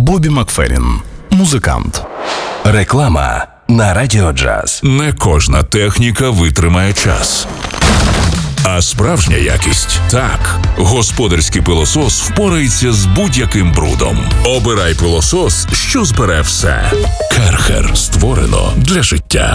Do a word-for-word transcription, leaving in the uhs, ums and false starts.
Бобі Макферрін, музикант. Реклама на Радіо Джаз. Не кожна техніка витримає час. А справжня якість – так. Господарський пилосос впорається з будь-яким брудом. Обирай пилосос, що збере все. Керхер. Створено для життя.